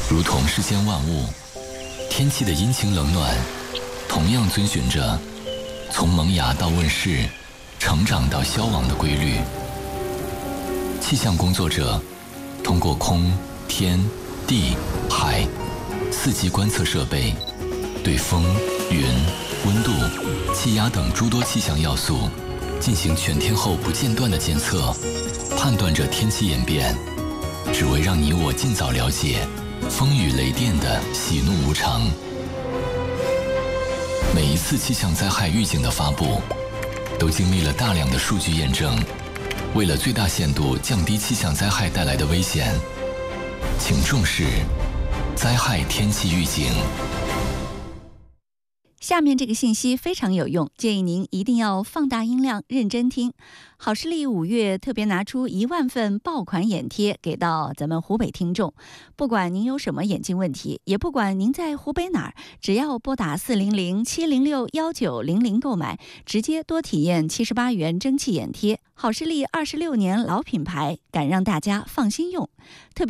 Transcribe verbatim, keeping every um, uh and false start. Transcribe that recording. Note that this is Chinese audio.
如同世间万物，天气的阴晴冷暖，同样遵循着从萌芽到问世、成长到消亡的规律。气象工作者通过空、天、地、海四季观测设备，对风、云、温度、气压等诸多气象要素进行全天候不间断的监测，判断着天气演变，只为让你我尽早了解风雨雷电的喜怒无常。每一次气象灾害预警的发布，都经历了大量的数据验证。为了最大限度降低气象灾害带来的危险，请重视灾害天气预警。 下面这个信息非常有用，建议您一定要放大音量，认真听。好视力五月特别拿出一万份爆款眼贴给到咱们湖北听众，不管您有什么眼镜问题，也不管您在湖北哪儿，只要拨打四零零七零六幺九零零购买，直接多体验七十八元蒸汽眼贴。好视力二十六年老品牌，敢让大家放心用。特别